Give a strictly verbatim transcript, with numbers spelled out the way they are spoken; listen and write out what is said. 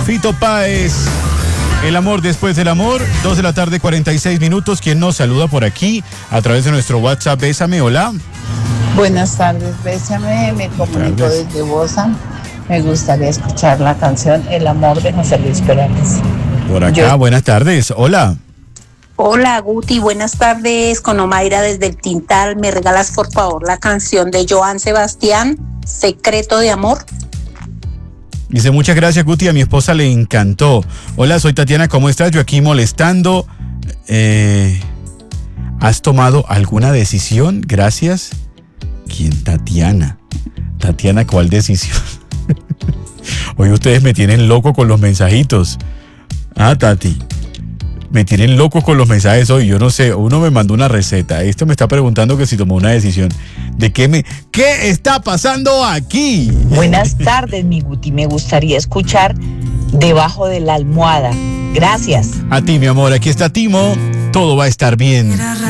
Fito Páez. El amor después del amor, dos de la tarde, cuarenta y seis minutos. ¿Quién nos saluda por aquí a través de nuestro WhatsApp? Bésame, hola. Buenas tardes, Bésame, me comunico desde Bosa. Me gustaría escuchar la canción El amor de José Luis Perales. Por acá, Yo... buenas tardes, hola. Hola Guti, buenas tardes, con Omaira desde el Tintal. ¿Me regalas por favor la canción de Joan Sebastián, Secreto de Amor? Dice, muchas gracias Guti, a mi esposa le encantó. Hola, soy Tatiana, ¿cómo estás? Yo aquí molestando. Eh, ¿Has tomado alguna decisión? Gracias. ¿Quién? Tatiana. Tatiana, ¿cuál decisión? Hoy ustedes me tienen loco con los mensajitos. Ah, Tati. Me tienen locos con los mensajes hoy. Yo no sé, uno me mandó una receta. Esto me está preguntando que si tomó una decisión. ¿De qué me... ¿Qué está pasando aquí? Buenas tardes, mi Guti. Me gustaría escuchar Debajo de la almohada. Gracias. A ti, mi amor. Aquí está Timo. Todo va a estar bien.